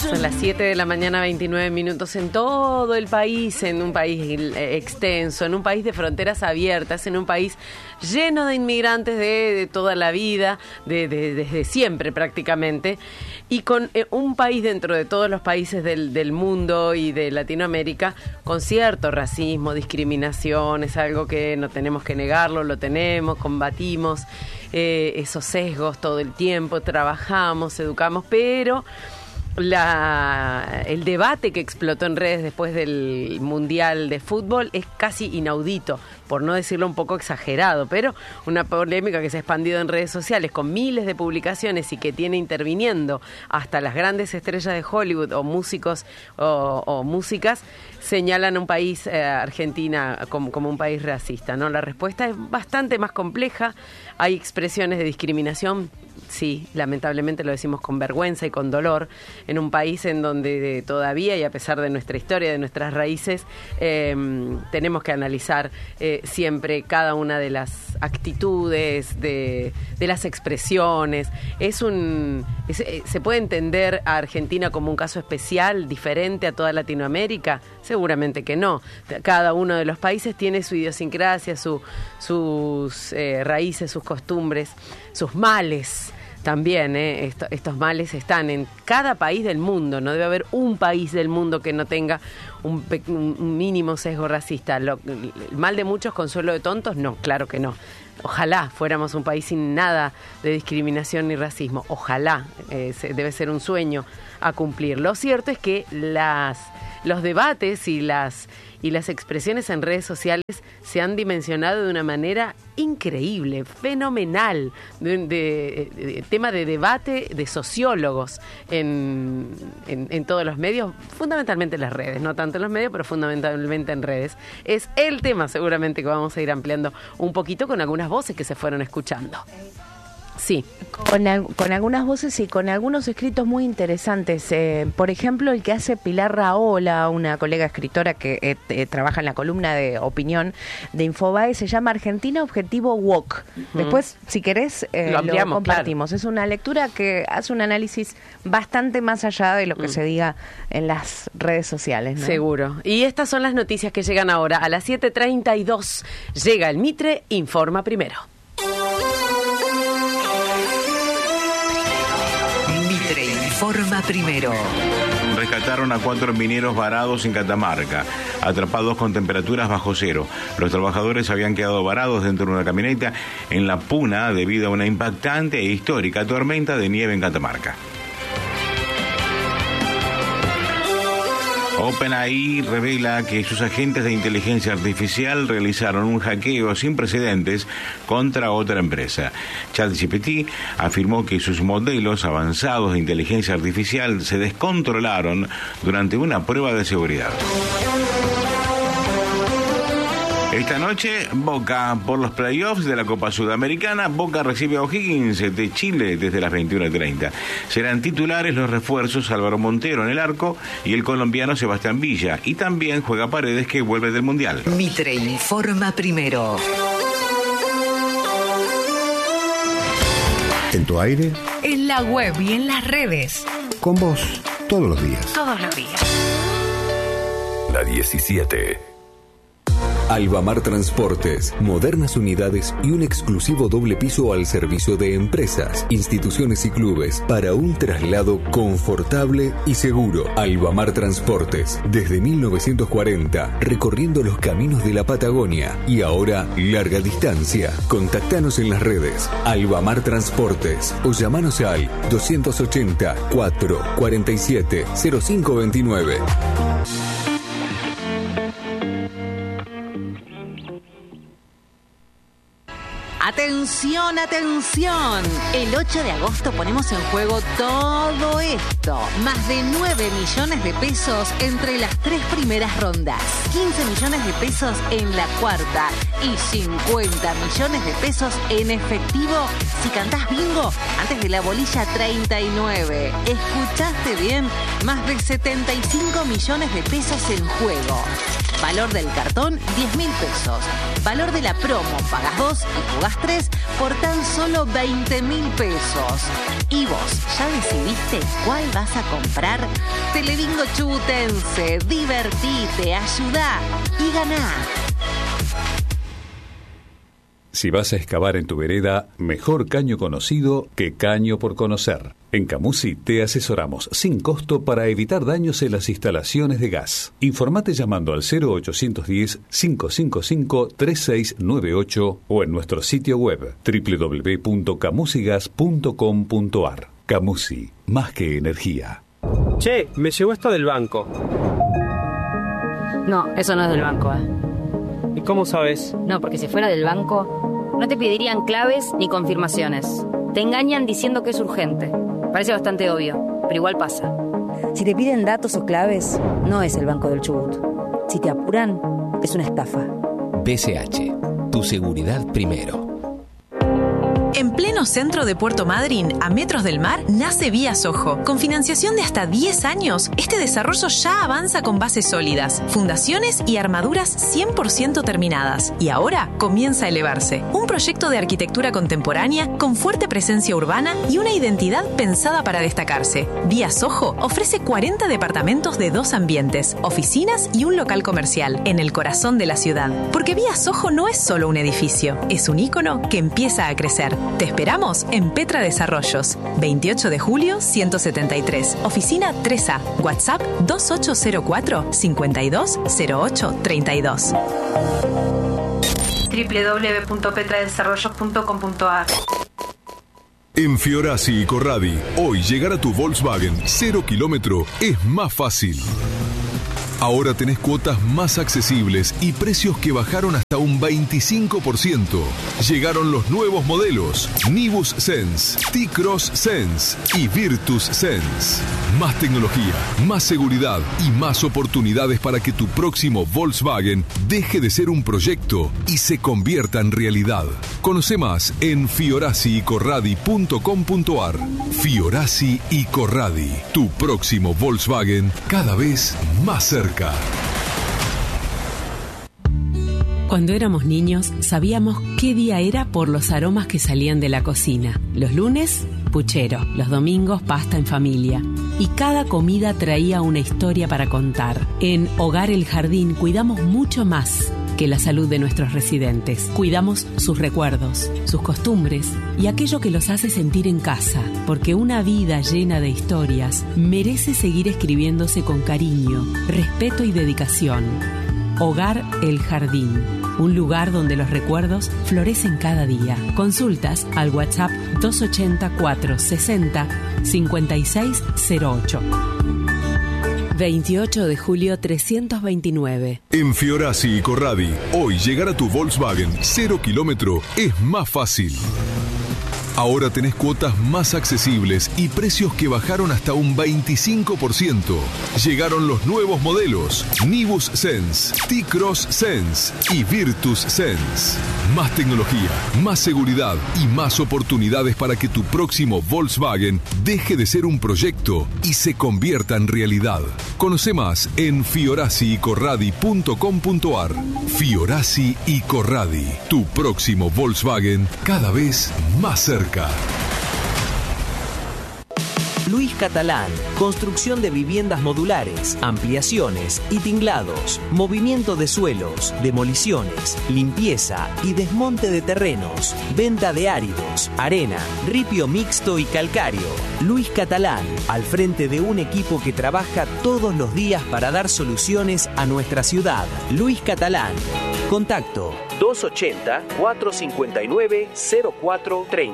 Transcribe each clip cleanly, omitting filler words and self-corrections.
Son las 7 de la mañana, 29 minutos en todo el país, en un país extenso, en un país de fronteras abiertas, en un país lleno de inmigrantes de toda la vida, desde siempre prácticamente, y con un país dentro de todos los países del mundo y de Latinoamérica con cierto racismo, discriminación, es algo que no tenemos que negarlo, lo tenemos, combatimos esos sesgos todo el tiempo, trabajamos, educamos, pero el debate que explotó en redes después del Mundial de Fútbol es casi inaudito, por no decirlo un poco exagerado, pero una polémica que se ha expandido en redes sociales con miles de publicaciones y que tiene interviniendo hasta las grandes estrellas de Hollywood o músicos o músicas, señalan a un país, Argentina, como un país racista, ¿no? La respuesta es bastante más compleja. Hay expresiones de discriminación, sí, lamentablemente lo decimos con vergüenza y con dolor, en un país en donde todavía, y a pesar de nuestra historia, de nuestras raíces, tenemos que analizar siempre cada una de las actitudes, de las expresiones. ¿Se puede entender a Argentina como un caso especial, diferente a toda Latinoamérica? Seguramente que no. Cada uno de los países tiene su idiosincrasia, sus raíces, sus costumbres, sus males. También estos males están en cada país del mundo. No debe haber un país del mundo que no tenga un mínimo sesgo racista. El mal de muchos, consuelo de tontos, no, claro que no. Ojalá fuéramos un país sin nada de discriminación ni racismo. Ojalá, debe ser un sueño a cumplir. Lo cierto es que los debates y las expresiones en redes sociales se han dimensionado de una manera increíble, fenomenal, tema de debate de sociólogos en todos los medios, fundamentalmente en las redes, no tanto en los medios, pero fundamentalmente en redes. Es el tema seguramente que vamos a ir ampliando un poquito con algunas voces que se fueron escuchando. Sí. Con algunas voces y con algunos escritos muy interesantes. Por ejemplo, el que hace Pilar Raola, una colega escritora que trabaja en la columna de opinión de Infobae, se llama Argentina Objetivo Woke. Después, si querés, lo compartimos. Claro. Es una lectura que hace un análisis bastante más allá de lo que se diga en las redes sociales, ¿no? Seguro. Y estas son las noticias que llegan ahora. A las 7:32 llega el Mitre Informa Primero. Informa Primero. Rescataron a 4 mineros varados en Catamarca, atrapados con temperaturas bajo cero. Los trabajadores habían quedado varados dentro de una camioneta en La Puna debido a una impactante e histórica tormenta de nieve en Catamarca. OpenAI revela que sus agentes de inteligencia artificial realizaron un hackeo sin precedentes contra otra empresa. ChatGPT afirmó que sus modelos avanzados de inteligencia artificial se descontrolaron durante una prueba de seguridad. Esta noche, Boca por los playoffs de la Copa Sudamericana. Boca recibe a O'Higgins de Chile desde las 21:30. Serán titulares los refuerzos Álvaro Montero en el arco y el colombiano Sebastián Villa. Y también juega Paredes, que vuelve del Mundial. Mitre Informa Primero. En tu aire, en la web y en las redes. Con vos, todos los días. Todos los días. La 17. Albamar Transportes, modernas unidades y un exclusivo doble piso al servicio de empresas, instituciones y clubes para un traslado confortable y seguro. Albamar Transportes, desde 1940, recorriendo los caminos de la Patagonia y ahora larga distancia. Contactanos en las redes Albamar Transportes o llamanos al 280 447 0529. Atención, atención. El 8 de agosto ponemos en juego todo esto. Más de 9 millones de pesos entre las 3 primeras rondas. 15 millones de pesos en la cuarta. Y 50 millones de pesos en efectivo si cantás bingo antes de la bolilla 39. ¿Escuchaste bien? Más de 75 millones de pesos en juego. Valor del cartón, 10.000 pesos. Valor de la promo, pagas 2 y jugás 3 por tan solo 20.000 pesos. ¿Y vos ya decidiste cuál vas a comprar? Telebingo Chubutense, divertite, ayudá y ganá. Si vas a excavar en tu vereda, mejor caño conocido que caño por conocer. En Camusi te asesoramos sin costo para evitar daños en las instalaciones de gas. Informate llamando al 0810-555-3698 o en nuestro sitio web www.camusigas.com.ar. Camusi, más que energía. Che, me llegó esto del banco. No, eso no es del banco, ¿Y cómo sabes? No, porque si fuera del banco, no te pedirían claves ni confirmaciones. Te engañan diciendo que es urgente. Parece bastante obvio, pero igual pasa. Si te piden datos o claves, no es el Banco del Chubut. Si te apuran, es una estafa. BCH, tu seguridad primero. En pleno centro de Puerto Madryn, a metros del mar, nace Vía Sojo. Con financiación de hasta 10 años, este desarrollo ya avanza con bases sólidas, fundaciones y armaduras 100% terminadas. Y ahora comienza a elevarse. Un proyecto de arquitectura contemporánea con fuerte presencia urbana y una identidad pensada para destacarse. Vía Sojo ofrece 40 departamentos de 2 ambientes, oficinas y un local comercial, en el corazón de la ciudad. Porque Vía Sojo no es solo un edificio, es un ícono que empieza a crecer. Te esperamos en Petra Desarrollos, 28 de julio 173, oficina 3A, WhatsApp 2804-520832. www.petradesarrollos.com.ar. En Fiorasi y Corradi, hoy llegar a tu Volkswagen 0 kilómetro es más fácil. Ahora tenés cuotas más accesibles y precios que bajaron hasta un 25%. Llegaron los nuevos modelos Nivus Sense, T-Cross Sense y Virtus Sense. Más tecnología, más seguridad y más oportunidades para que tu próximo Volkswagen deje de ser un proyecto y se convierta en realidad. Conoce más en fiorasiicorradi.com.ar. Fiorasi y Corradi, tu próximo Volkswagen cada vez más cerca. Cuando éramos niños, sabíamos qué día era por los aromas que salían de la cocina. Los lunes, puchero. Los domingos, pasta en familia. Y cada comida traía una historia para contar. En Hogar El Jardín cuidamos mucho más que la salud de nuestros residentes. Cuidamos sus recuerdos, sus costumbres y aquello que los hace sentir en casa. Porque una vida llena de historias merece seguir escribiéndose con cariño, respeto y dedicación. Hogar El Jardín, un lugar donde los recuerdos florecen cada día. Consultas al WhatsApp 280-460-5608. 28 de julio 329. En Fiorasi y Corradi, hoy llegar a tu Volkswagen 0 kilómetro es más fácil. Ahora tenés cuotas más accesibles y precios que bajaron hasta un 25%. Llegaron los nuevos modelos Nivus Sense, T-Cross Sense y Virtus Sense. Más tecnología, más seguridad y más oportunidades para que tu próximo Volkswagen deje de ser un proyecto y se convierta en realidad. Conoce más en fiorasiicorradi.com.ar. Fiorasi y Corradi, tu próximo Volkswagen cada vez más cerca. Luis Catalán, construcción de viviendas modulares, ampliaciones y tinglados, movimiento de suelos, demoliciones, limpieza y desmonte de terrenos, venta de áridos, arena, ripio mixto y calcáreo. Luis Catalán, al frente de un equipo que trabaja todos los días para dar soluciones a nuestra ciudad. Luis Catalán. Contacto 280-459-0430.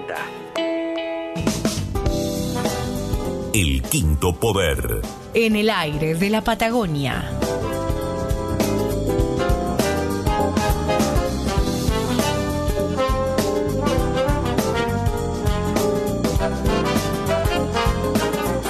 El quinto poder. En el aire de la Patagonia.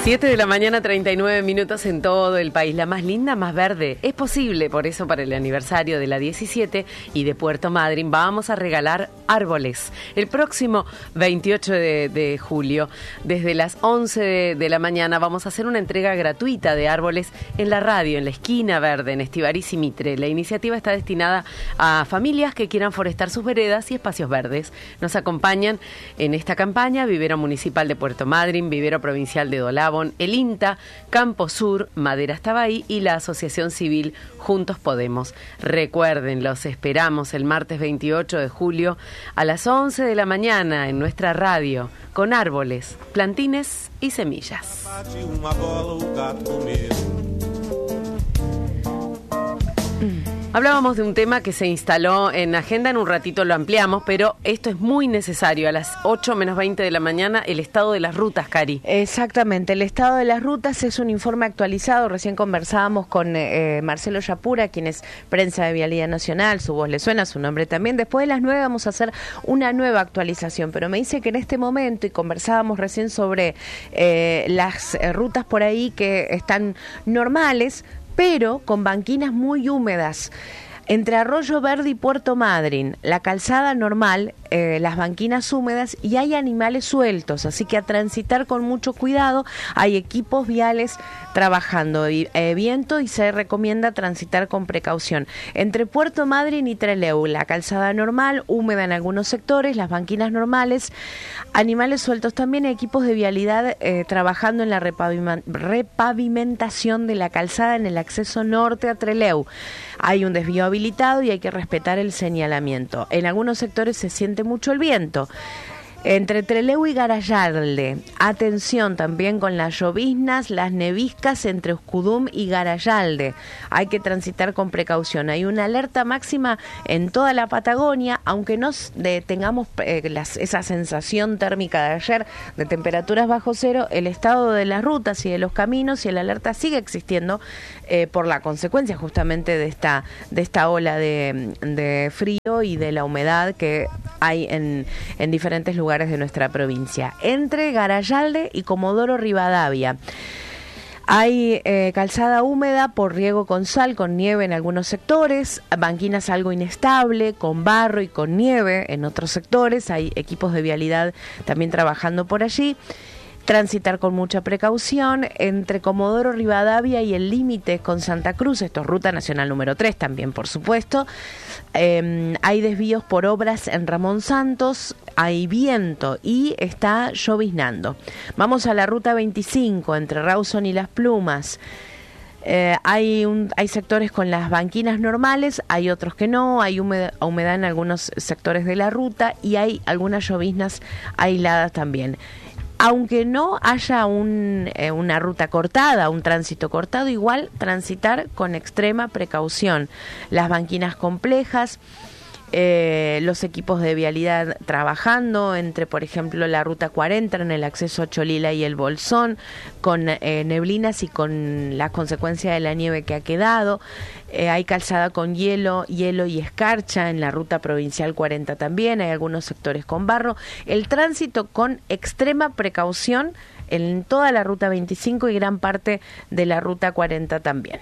7 de la mañana, 39 minutos en todo el país. La más linda, más verde. Es posible, por eso para el aniversario de la 17 y de Puerto Madryn vamos a regalar árboles. El próximo 28 de julio, desde las 11 de la mañana, vamos a hacer una entrega gratuita de árboles en la radio, en la esquina verde, en Estivariz y Mitre. La iniciativa está destinada a familias que quieran forestar sus veredas y espacios verdes. Nos acompañan en esta campaña Vivero Municipal de Puerto Madryn, Vivero Provincial de Dolabón, el INTA, Campo Sur, Maderas Tabay y la Asociación Civil Juntos Podemos. Recuerden, los esperamos el martes 28 de julio a las 11 de la mañana en nuestra radio, con árboles, plantines y semillas. Hablábamos de un tema que se instaló en agenda, en un ratito lo ampliamos, pero esto es muy necesario. A las 8 menos 20 de la mañana, el estado de las rutas, Cari. Exactamente, el estado de las rutas es un informe actualizado. Recién conversábamos con Marcelo Yapura, quien es prensa de Vialidad Nacional, su voz le suena, su nombre también. Después de las 9 vamos a hacer una nueva actualización, pero me dice que en este momento, y conversábamos recién sobre las rutas por ahí que están normales, pero con banquinas muy húmedas. Entre Arroyo Verde y Puerto Madryn, la calzada normal, las banquinas húmedas y hay animales sueltos, así que a transitar con mucho cuidado. Hay equipos viales trabajando, viento, y se recomienda transitar con precaución. Entre Puerto Madryn y Trelew, la calzada normal, húmeda en algunos sectores, las banquinas normales, animales sueltos también, equipos de vialidad trabajando en la repavimentación de la calzada en el acceso norte a Trelew. Hay un desvío habilitado y hay que respetar el señalamiento. En algunos sectores se siente mucho el viento. Entre Trelew y Garayalde, atención también con las lloviznas, las neviscas entre Oscudum y Garayalde. Hay que transitar con precaución. Hay una alerta máxima en toda la Patagonia, aunque no tengamos esa sensación térmica de ayer de temperaturas bajo cero, el estado de las rutas y de los caminos y el alerta sigue existiendo por la consecuencia justamente de esta ola de frío y de la humedad que hay en diferentes lugares de nuestra provincia. Entre Garayalde y Comodoro Rivadavia hay calzada húmeda por riego con sal, con nieve en algunos sectores, banquinas algo inestable, con barro y con nieve en otros sectores. Hay equipos de vialidad también trabajando por allí. Transitar con mucha precaución entre Comodoro Rivadavia y el límite con Santa Cruz. Esto es Ruta Nacional número 3 también, por supuesto. Hay desvíos por obras en Ramón Santos, hay viento y está lloviznando. Vamos a la Ruta 25 entre Rawson y Las Plumas. Hay sectores con las banquinas normales, hay otros que no, hay humedad en algunos sectores de la ruta y hay algunas lloviznas aisladas también. Aunque no haya una ruta cortada, un tránsito cortado, igual transitar con extrema precaución. Las banquinas complejas, los equipos de vialidad trabajando entre, por ejemplo, la ruta 40 en el acceso a Cholila y el Bolsón, con neblinas y con las consecuencias de la nieve que ha quedado. Hay calzada con hielo y escarcha en la ruta provincial 40 también, hay algunos sectores con barro. El tránsito con extrema precaución en toda la ruta 25 y gran parte de la ruta 40 también.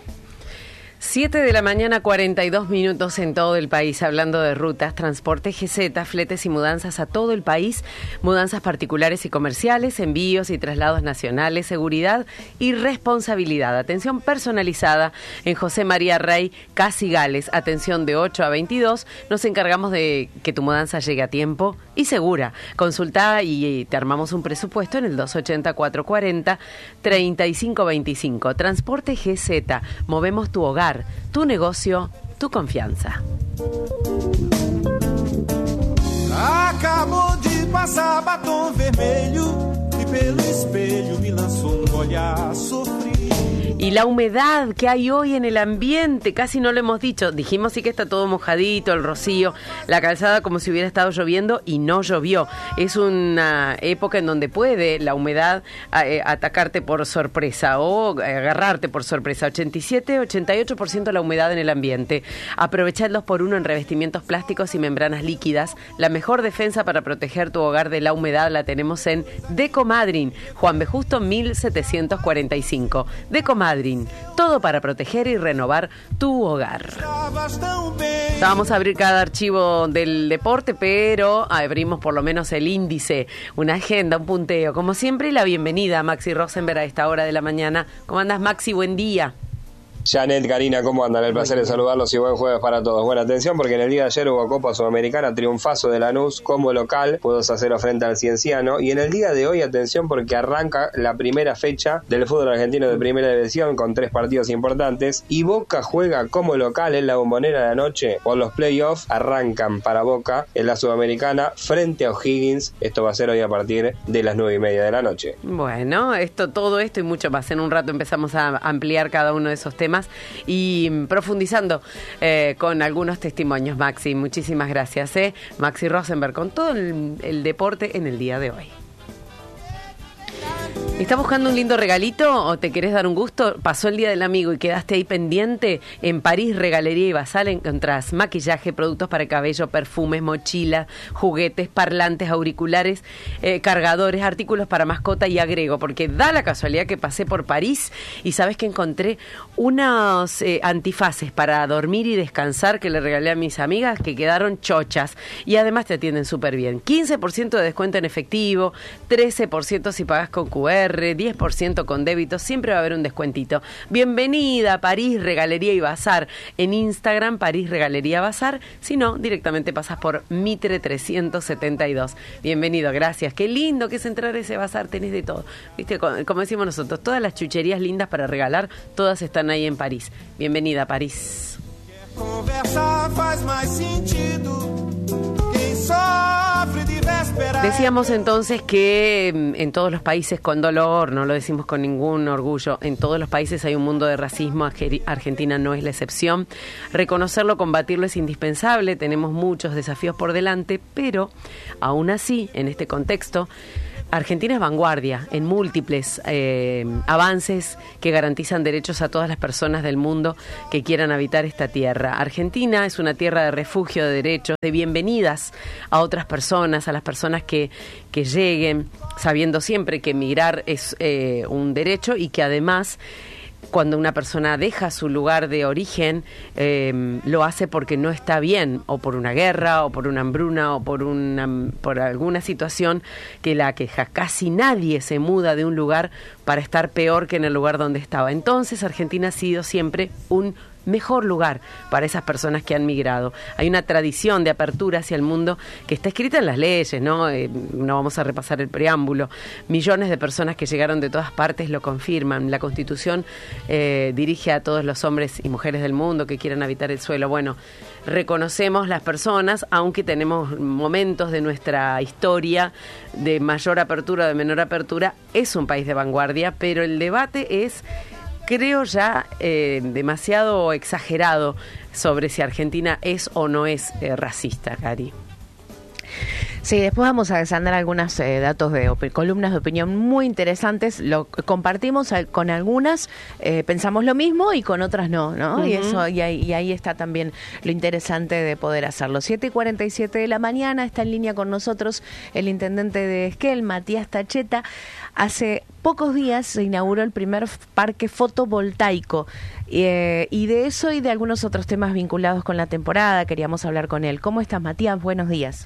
7 de la mañana, 42 minutos en todo el país, hablando de rutas, transporte GZ, fletes y mudanzas a todo el país, mudanzas particulares y comerciales, envíos y traslados nacionales, seguridad y responsabilidad. Atención personalizada en José María Rey, Casi Gales, atención de 8 a 22. Nos encargamos de que tu mudanza llegue a tiempo y segura. Consulta y te armamos un presupuesto en el 280-440-3525. Transporte GZ, movemos tu hogar, tu negocio, tu confianza. Acabou de passar batom vermelho e pelo espelho me lançou olhar sofrido. Y la humedad que hay hoy en el ambiente, casi no lo hemos dicho. Dijimos sí que está todo mojadito, el rocío, la calzada como si hubiera estado lloviendo y no llovió. Es una época en donde puede la humedad atacarte por sorpresa o agarrarte por sorpresa. 87-88% la humedad en el ambiente. Aprovechá el 2x1 en revestimientos plásticos y membranas líquidas. La mejor defensa para proteger tu hogar de la humedad la tenemos en Decomadrin, Juan B. Justo 1745. Decomadrin, todo para proteger y renovar tu hogar. Vamos a abrir cada archivo del deporte, pero abrimos por lo menos el índice, una agenda, un punteo. Como siempre, la bienvenida a Maxi Rosenberg a esta hora de la mañana. ¿Cómo andas, Maxi? Buen día. Janet, Karina, ¿cómo andan? El placer de saludarlos y buen jueves para todos. Buena atención porque en el día de ayer hubo Copa Sudamericana, triunfazo de Lanús como local, pudo 2-0 frente al Cienciano. Y en el día de hoy, atención porque arranca la primera fecha del fútbol argentino de primera división con 3 partidos importantes. Y Boca juega como local en la Bombonera de anoche por los playoffs. Arrancan para Boca en la Sudamericana frente a O'Higgins. Esto va a ser hoy a partir de las 9:30 de la noche. Bueno, todo esto y mucho más. En un rato empezamos a ampliar cada uno de esos temas y profundizando con algunos testimonios, Maxi. Muchísimas gracias, Maxi Rosenberg, con todo el deporte en el día de hoy. ¿Estás buscando un lindo regalito o te querés dar un gusto? Pasó el Día del Amigo y quedaste ahí pendiente. En París Regalería y Bazar encontrás maquillaje, productos para cabello, perfumes, mochilas, juguetes, parlantes, auriculares, cargadores, artículos para mascota y agrego, porque da la casualidad que pasé por París y sabes que encontré unos antifaces para dormir y descansar que le regalé a mis amigas que quedaron chochas y además te atienden súper bien. 15% de descuento en efectivo, 13% si pagas con QR, 10% con débito, siempre va a haber un descuentito. Bienvenida a París Regalería y Bazar. En Instagram, París Regalería Bazar. Si no, directamente pasas por Mitre 372. Bienvenido, gracias. Qué lindo que es entrar a ese bazar, tenés de todo. ¿Viste? Como decimos nosotros, todas las chucherías lindas para regalar, todas están ahí en París. Bienvenida a París. Decíamos entonces que en todos los países con dolor, no lo decimos con ningún orgullo, en todos los países hay un mundo de racismo, Argentina no es la excepción. Reconocerlo, combatirlo es indispensable, tenemos muchos desafíos por delante, pero aún así, en este contexto, Argentina es vanguardia en múltiples avances que garantizan derechos a todas las personas del mundo que quieran habitar esta tierra. Argentina es una tierra de refugio, de derechos, de bienvenidas a otras personas, a las personas que lleguen, sabiendo siempre que emigrar es un derecho y que además cuando una persona deja su lugar de origen, lo hace porque no está bien, o por una guerra, o por una hambruna, o por alguna situación que la aqueja. Casi nadie se muda de un lugar para estar peor que en el lugar donde estaba. Entonces, Argentina ha sido siempre un mejor lugar para esas personas que han migrado. Hay una tradición de apertura hacia el mundo que está escrita en las leyes, ¿no? No vamos a repasar el preámbulo. Millones de personas que llegaron de todas partes lo confirman. La Constitución dirige a todos los hombres y mujeres del mundo que quieran habitar el suelo. Bueno, reconocemos las personas, aunque tenemos momentos de nuestra historia de mayor apertura, de menor apertura. Es un país de vanguardia, pero el debate es, creo ya, demasiado exagerado sobre si Argentina es o no es racista, Cari. Sí, después vamos a desandar algunos datos de columnas de opinión muy interesantes. Lo compartimos con algunas, pensamos lo mismo y con otras no. Uh-huh. Y ahí está también lo interesante de poder hacerlo. 7:47 de la mañana, está en línea con nosotros el intendente de Esquel, Matías Tacheta. Hace pocos días se inauguró el primer parque fotovoltaico y de eso y de algunos otros temas vinculados con la temporada queríamos hablar con él. ¿Cómo estás, Matías? Buenos días.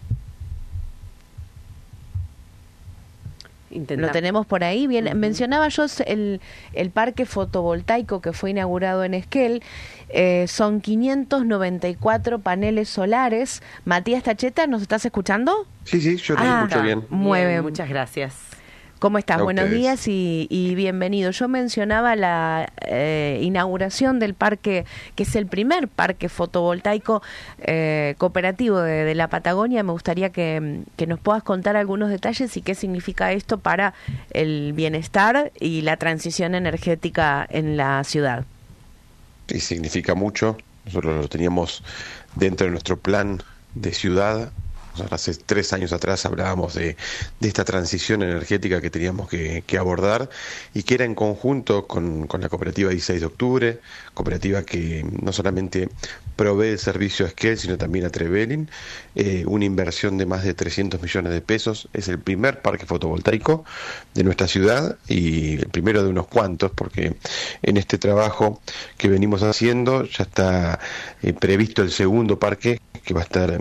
Lo tenemos por ahí. Bien, mencionaba yo el parque fotovoltaico que fue inaugurado en Esquel. Son 594 paneles solares. Matías Tacheta, ¿nos estás escuchando? Sí, yo te escucho bien. Muy bien, muchas gracias. ¿Cómo estás? A Buenos ustedes. días y bienvenido. Yo mencionaba la inauguración del parque, que es el primer parque fotovoltaico cooperativo de la Patagonia. Me gustaría que nos puedas contar algunos detalles y qué significa esto para el bienestar y la transición energética en la ciudad. Y significa mucho. Nosotros lo teníamos dentro de nuestro plan de ciudad. Hace 3 años atrás hablábamos de esta transición energética que teníamos que abordar y que era en conjunto con la cooperativa 16 de octubre, cooperativa que no solamente provee el servicio a Esquel, sino también a Trevelin, una inversión de más de 300 millones de pesos. Es el primer parque fotovoltaico de nuestra ciudad y el primero de unos cuantos, porque en este trabajo que venimos haciendo ya está previsto el segundo parque, que va a estar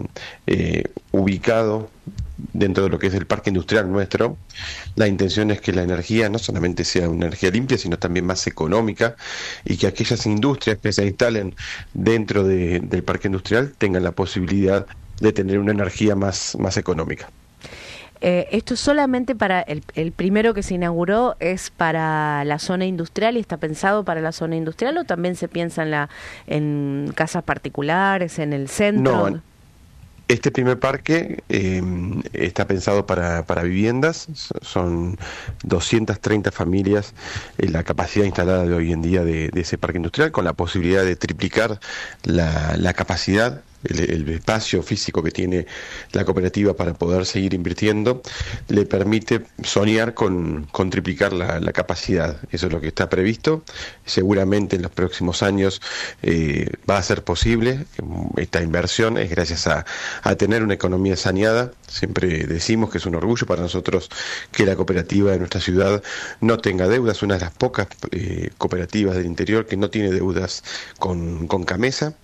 ubicado dentro de lo que es el parque industrial nuestro. La intención es que la energía no solamente sea una energía limpia, sino también más económica, y que aquellas industrias que se instalen dentro del parque industrial tengan la posibilidad de tener una energía más económica. Esto solamente para el primero que se inauguró es para la zona industrial y está pensado para la zona industrial, o también se piensa en casas particulares, en el centro. No, este primer parque está pensado para viviendas. Son 230 familias la capacidad instalada de hoy en día de ese parque industrial, con la posibilidad de triplicar la capacidad. El espacio físico que tiene la cooperativa para poder seguir invirtiendo le permite soñar con triplicar la capacidad. Eso es lo que está previsto. Seguramente en los próximos años va a ser posible. Esta inversión es gracias a tener una economía saneada. Siempre decimos que es un orgullo para nosotros que la cooperativa de nuestra ciudad no tenga deudas. Una de las pocas cooperativas del interior que no tiene deudas con Camesa.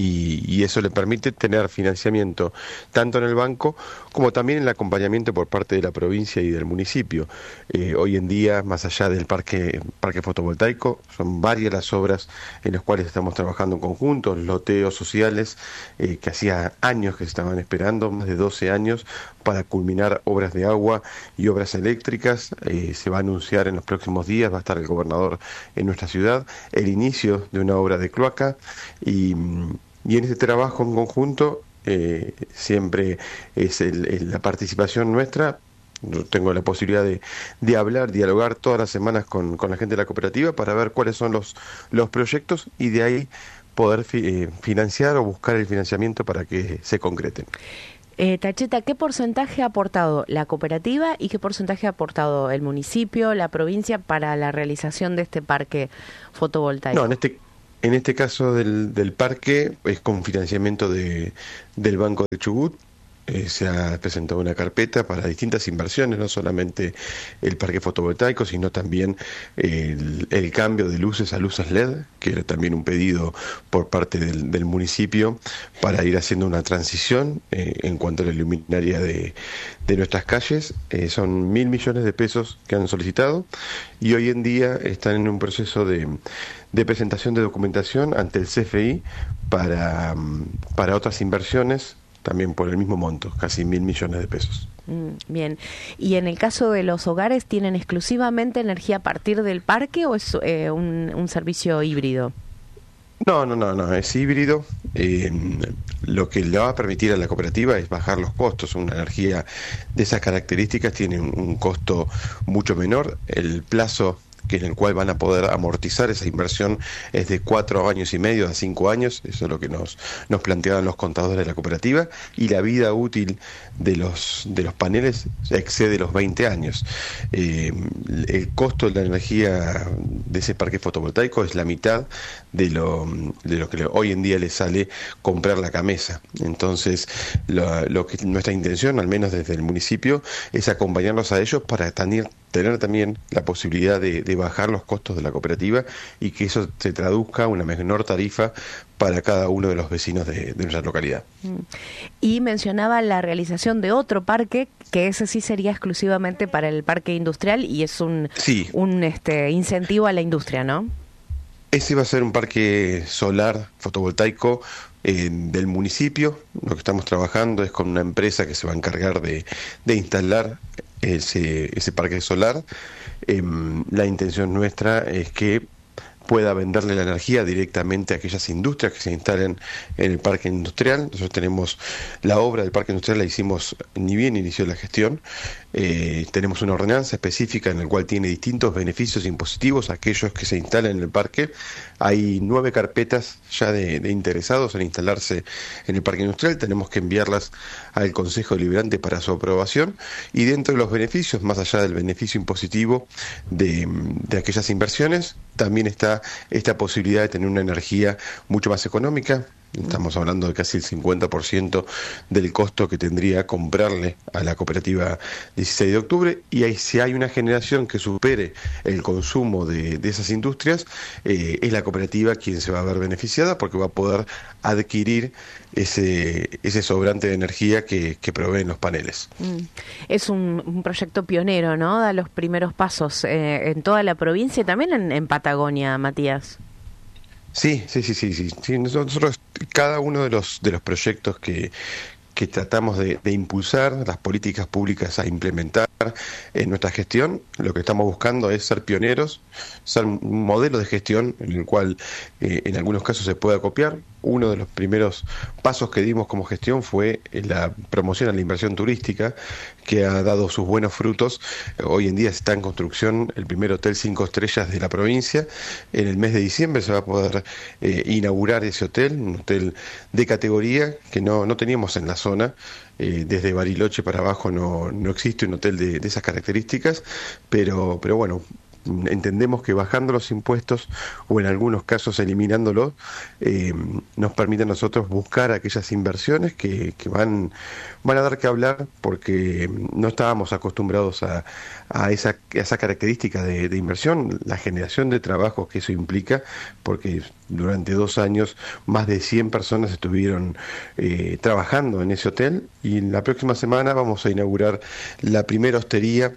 Y eso le permite tener financiamiento tanto en el banco como también en el acompañamiento por parte de la provincia y del municipio. Hoy en día, más allá del parque fotovoltaico, son varias las obras en las cuales estamos trabajando en conjunto, loteos sociales que hacía años que se estaban esperando, más de 12 años, para culminar obras de agua y obras eléctricas. Se va a anunciar en los próximos días, va a estar el gobernador en nuestra ciudad, el inicio de una obra de cloaca y en este trabajo en conjunto siempre es la participación nuestra. Yo tengo la posibilidad de hablar, dialogar todas las semanas con la gente de la cooperativa para ver cuáles son los proyectos y de ahí poder financiar o buscar el financiamiento para que se concreten. Tacheta, ¿qué porcentaje ha aportado la cooperativa y qué porcentaje ha aportado el municipio, la provincia para la realización de este parque fotovoltaico? No, en este caso del parque es con financiamiento del Banco de Chubut. Se ha presentado una carpeta para distintas inversiones, no solamente el parque fotovoltaico, sino también el cambio de luces a luces LED, que era también un pedido por parte del municipio para ir haciendo una transición en cuanto a la luminaria de nuestras calles. Son 1.000 millones de pesos que han solicitado y hoy en día están en un proceso de presentación de documentación ante el CFI para otras inversiones, también por el mismo monto, casi 1.000 millones de pesos. Bien. ¿Y en el caso de los hogares, tienen exclusivamente energía a partir del parque o es un servicio híbrido? No, es híbrido. Lo que le va a permitir a la cooperativa es bajar los costos. Una energía de esas características tiene un costo mucho menor. El plazo en el cual van a poder amortizar esa inversión es de 4 años y medio a 5 años, eso es lo que nos planteaban los contadores de la cooperativa, y la vida útil de los paneles excede los 20 años. El costo de la energía de ese parque fotovoltaico es la mitad de lo que hoy en día le sale comprar la Camesa. Entonces, lo que nuestra intención, al menos desde el municipio, es acompañarlos a ellos para tener también la posibilidad de bajar los costos de la cooperativa y que eso se traduzca en una menor tarifa para cada uno de los vecinos de nuestra localidad. Y mencionaba la realización de otro parque, que ese sí sería exclusivamente para el parque industrial y es un incentivo a la industria, ¿no? Ese va a ser un parque solar fotovoltaico del municipio. Lo que estamos trabajando es con una empresa que se va a encargar de instalar ese parque solar. La intención nuestra es que pueda venderle la energía directamente a aquellas industrias que se instalen en el parque industrial. Nosotros tenemos la obra del parque industrial, la hicimos ni bien inició la gestión. Tenemos una ordenanza específica en la cual tiene distintos beneficios impositivos a aquellos que se instalen en el parque. Hay 9 carpetas ya de interesados en instalarse en el parque industrial. Tenemos que enviarlas al Consejo Deliberante para su aprobación, y dentro de los beneficios, más allá del beneficio impositivo de aquellas inversiones, también está esta posibilidad de tener una energía mucho más económica. Estamos hablando de casi el 50% del costo que tendría comprarle a la cooperativa 16 de octubre, y ahí, si hay una generación que supere el consumo de esas industrias, es la cooperativa quien se va a ver beneficiada, porque va a poder adquirir ese sobrante de energía que proveen los paneles. Es un proyecto pionero, ¿no? Da los primeros pasos en toda la provincia y también en Patagonia, Matías. Sí. Nosotros, cada uno de los proyectos que tratamos de impulsar, las políticas públicas a implementar en nuestra gestión, lo que estamos buscando es ser pioneros, ser un modelo de gestión en el cual en algunos casos se pueda copiar. Uno de los primeros pasos que dimos como gestión fue la promoción a la inversión turística, que ha dado sus buenos frutos. Hoy en día está en construcción el primer hotel 5 estrellas de la provincia. En el mes de diciembre se va a poder inaugurar ese hotel, un hotel de categoría que no teníamos en la zona. Desde Bariloche para abajo no existe un hotel de esas características, pero bueno, entendemos que bajando los impuestos, o en algunos casos eliminándolos, nos permite a nosotros buscar aquellas inversiones que van a dar que hablar, porque no estábamos acostumbrados a esa característica de inversión, la generación de trabajo que eso implica, porque durante 2 años más de 100 personas estuvieron trabajando en ese hotel, y la próxima semana vamos a inaugurar la primera hostería,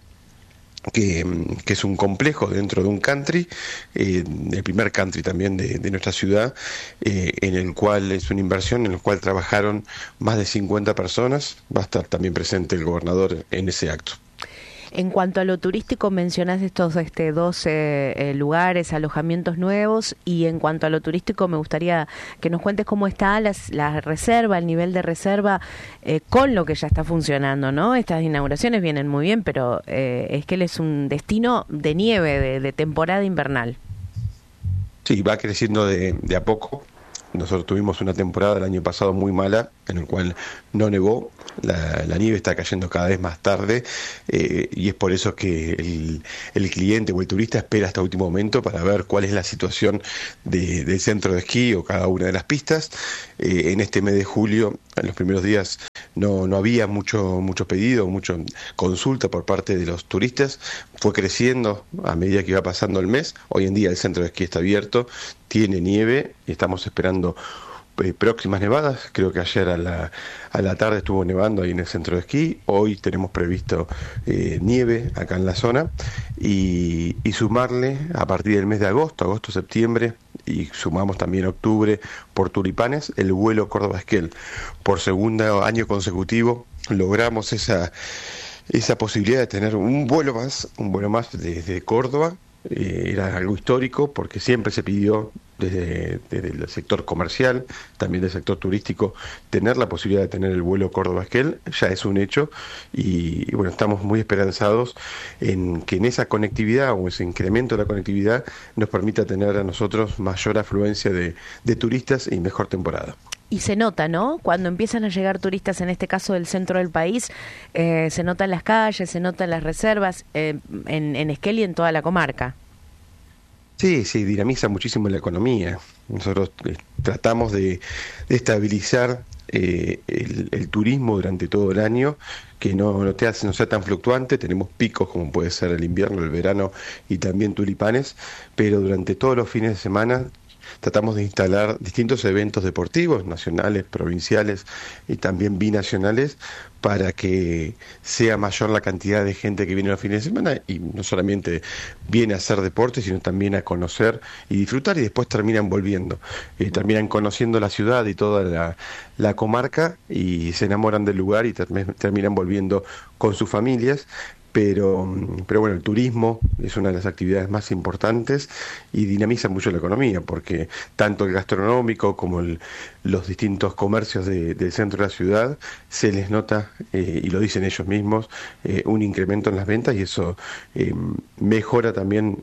que es un complejo dentro de un country, el primer country también de nuestra ciudad, en el cual es una inversión en la cual trabajaron más de 50 personas. Va a estar también presente el gobernador en ese acto. En cuanto a lo turístico, mencionás estos 12 lugares, alojamientos nuevos, y en cuanto a lo turístico me gustaría que nos cuentes cómo está la reserva, el nivel de reserva con lo que ya está funcionando, ¿no? Estas inauguraciones vienen muy bien, pero Esquel es un destino de nieve, de temporada invernal. Sí, va creciendo de a poco. Nosotros tuvimos una temporada el año pasado muy mala, en el cual no nevó, la nieve está cayendo cada vez más tarde, y es por eso que el cliente o el turista espera hasta último momento para ver cuál es la situación del centro de esquí o cada una de las pistas. En este mes de julio, en los primeros días, no había mucho pedido, mucha consulta por parte de los turistas. Fue creciendo a medida que iba pasando el mes. Hoy en día el centro de esquí está abierto, tiene nieve y estamos esperando próximas nevadas. Creo que ayer a la tarde estuvo nevando ahí en el centro de esquí. Hoy tenemos previsto nieve acá en la zona, y sumarle a partir del mes de agosto, septiembre, y sumamos también octubre por Tulipanes, el vuelo Córdoba-Esquel. Por segundo año consecutivo logramos esa posibilidad de tener un vuelo más desde Córdoba. Era algo histórico, porque siempre se pidió desde el sector comercial, también del sector turístico, tener la posibilidad de tener el vuelo Córdoba-Esquel. Ya es un hecho, y bueno, estamos muy esperanzados en que en esa conectividad, o ese incremento de la conectividad, nos permita tener a nosotros mayor afluencia de turistas y mejor temporada. Y se nota, ¿no? Cuando empiezan a llegar turistas, en este caso del centro del país, se nota en las calles, se nota en las reservas, en Esquel y en toda la comarca. Sí, dinamiza muchísimo la economía. Nosotros tratamos de estabilizar el turismo durante todo el año, que no sea tan fluctuante. Tenemos picos como puede ser el invierno, el verano y también Tulipanes, pero durante todos los fines de semana tratamos de instalar distintos eventos deportivos, nacionales, provinciales y también binacionales, para que sea mayor la cantidad de gente que viene los fines de semana, y no solamente viene a hacer deporte, sino también a conocer y disfrutar, y después terminan volviendo, terminan conociendo la ciudad y toda la comarca, y se enamoran del lugar y terminan volviendo con sus familias. pero bueno, el turismo es una de las actividades más importantes y dinamiza mucho la economía, porque tanto el gastronómico como los distintos comercios del centro de la ciudad se les nota, y lo dicen ellos mismos, un incremento en las ventas, y eso mejora también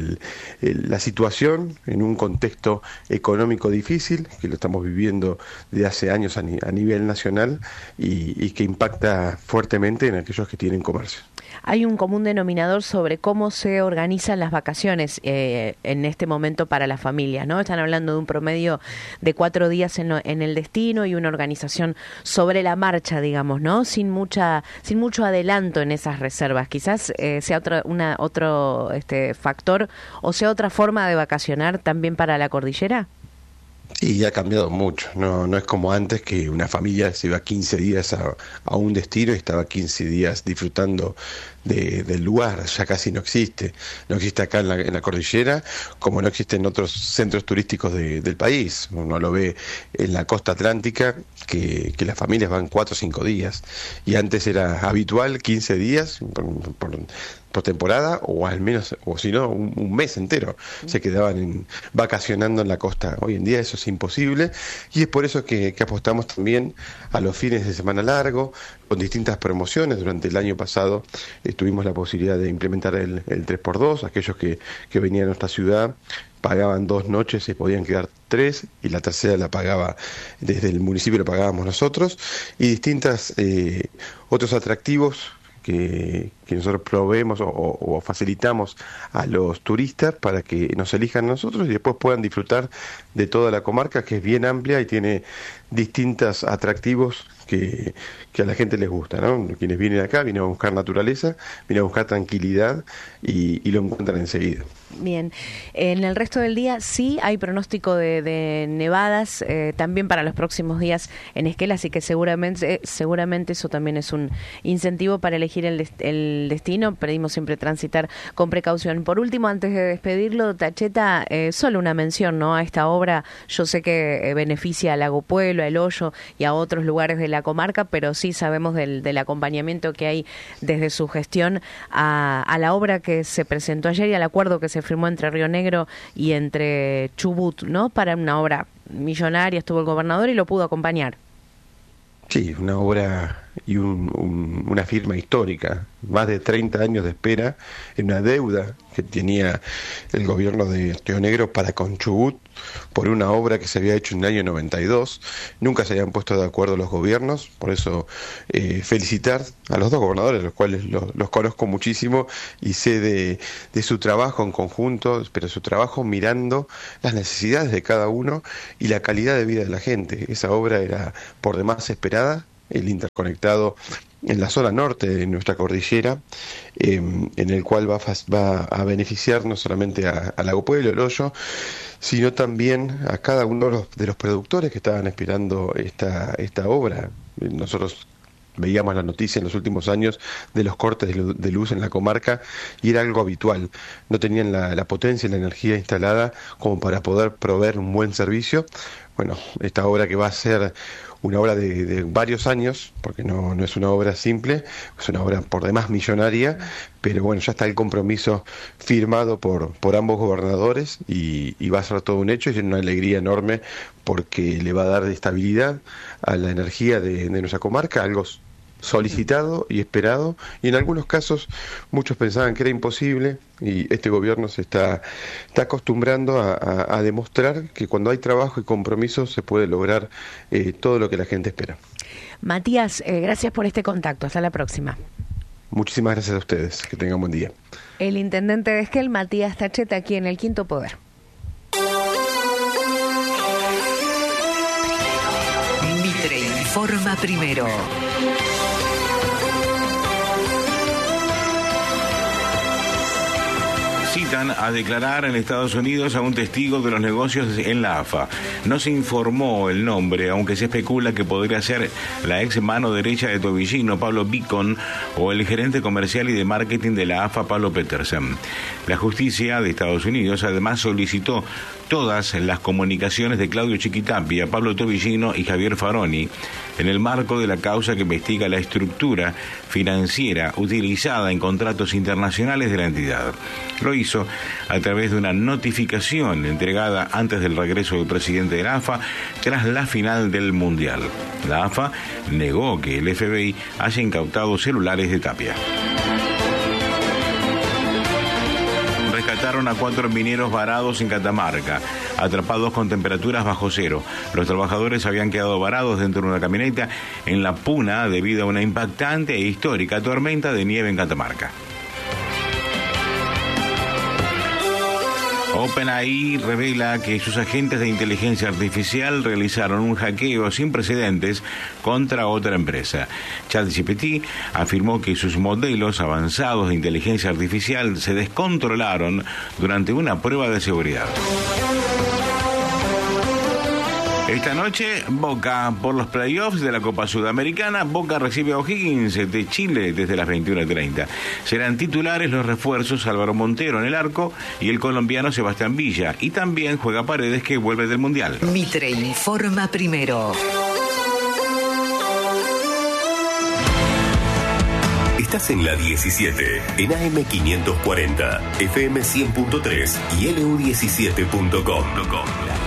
la situación en un contexto económico difícil, que lo estamos viviendo de hace años a nivel nacional, y que impacta fuertemente en aquellos que tienen comercio. Hay un común denominador sobre cómo se organizan las vacaciones en este momento para las familias, ¿no? Están hablando de un promedio de 4 días en el destino y una organización sobre la marcha, digamos, ¿no? Sin mucho adelanto en esas reservas. Quizás sea otro factor o sea otra forma de vacacionar también para la cordillera. Sí, ha cambiado mucho. No es como antes, que una familia se iba 15 días a un destino y estaba 15 días disfrutando del lugar. Ya casi no existe. No existe acá en la cordillera, como no existe en otros centros turísticos del país. Uno lo ve en la costa atlántica, que las familias van 4 o 5 días. Y antes era habitual 15 días por temporada, o al menos, o si no, un mes entero se quedaban vacacionando en la costa. Hoy en día eso es imposible, y es por eso que apostamos también a los fines de semana largo, con distintas promociones. Durante el año pasado tuvimos la posibilidad de implementar el 3x2, aquellos que venían a nuestra ciudad pagaban 2 noches, se podían quedar 3, y la tercera la pagaba desde el municipio, la pagábamos nosotros, y distintas otros atractivos que nosotros proveemos o facilitamos a los turistas para que nos elijan a nosotros y después puedan disfrutar de toda la comarca, que es bien amplia y tiene distintos atractivos que a la gente les gusta, ¿no? Quienes vienen acá vienen a buscar naturaleza, vienen a buscar tranquilidad y lo encuentran enseguida. Bien, en el resto del día sí hay pronóstico de nevadas también para los próximos días en Esquel, así que seguramente eso también es un incentivo para elegir el destino. Pedimos siempre transitar con precaución. Por último, antes de despedirlo, Tacheta, solo una mención, ¿no?, a esta obra. Yo sé que beneficia a Lago Pueblo, a El Hoyo y a otros lugares de la comarca, pero sí sabemos del acompañamiento que hay desde su gestión a la obra que se presentó ayer y al acuerdo que se firmó entre Río Negro y entre Chubut, ¿no? Para una obra millonaria. Estuvo el gobernador y lo pudo acompañar. Sí, una obra y una firma histórica, más de 30 años de espera, en una deuda que tenía el gobierno de Río Negro para con Chubut por una obra que se había hecho en el año 92. Nunca se habían puesto de acuerdo los gobiernos, por eso felicitar a los 2 gobernadores, los cuales los conozco muchísimo y sé de su trabajo en conjunto, pero su trabajo mirando las necesidades de cada uno y la calidad de vida de la gente. Esa obra era por demás esperada, el interconectado en la zona norte de nuestra cordillera, en el cual va a beneficiar no solamente a Lago Pueblo, El Hoyo, sino también a cada uno de los productores que estaban esperando esta obra. Nosotros veíamos la noticia en los últimos años de los cortes de luz en la comarca y era algo habitual. No tenían la potencia y la energía instalada como para poder proveer un buen servicio. Bueno, esta obra, que va a ser una obra de varios años, porque no es una obra simple, es una obra por demás millonaria, pero bueno, ya está el compromiso firmado por ambos gobernadores y va a ser todo un hecho, y es una alegría enorme porque le va a dar estabilidad a la energía de nuestra comarca, algo solicitado y esperado, y en algunos casos muchos pensaban que era imposible, y este gobierno se está acostumbrando a demostrar que cuando hay trabajo y compromiso se puede lograr todo lo que la gente espera. Matías, gracias por este contacto. Hasta la próxima. Muchísimas gracias a ustedes. Que tengan buen día. El intendente de Esquel, Matías Tacheta, aquí en El Quinto Poder. Mitre informa primero. Citan a declarar en Estados Unidos a un testigo de los negocios en la AFA. No se informó el nombre, aunque se especula que podría ser la ex mano derecha de Tobillino, Pablo Bicon, o el gerente comercial y de marketing de la AFA, Pablo Petersen. La justicia de Estados Unidos además solicitó todas las comunicaciones de Claudio Chiquitapia, Pablo Tobillino y Javier Faroni en el marco de la causa que investiga la estructura financiera utilizada en contratos internacionales de la entidad. Lo hizo a través de una notificación entregada antes del regreso del presidente de la AFA tras la final del Mundial. La AFA negó que el FBI haya incautado celulares de Tapia. Rescataron a 4 mineros varados en Catamarca, atrapados con temperaturas bajo cero. Los trabajadores habían quedado varados dentro de una camioneta en La Puna debido a una impactante e histórica tormenta de nieve en Catamarca. OpenAI revela que sus agentes de inteligencia artificial realizaron un hackeo sin precedentes contra otra empresa. ChatGPT afirmó que sus modelos avanzados de inteligencia artificial se descontrolaron durante una prueba de seguridad. Esta noche, Boca por los playoffs de la Copa Sudamericana. Boca recibe a O'Higgins de Chile desde las 21:30. Serán titulares los refuerzos Álvaro Montero en el arco y el colombiano Sebastián Villa. Y también juega Paredes, que vuelve del Mundial. Mitre informa primero. Estás en la 17, en AM 540, FM 100.3 y LU17.com.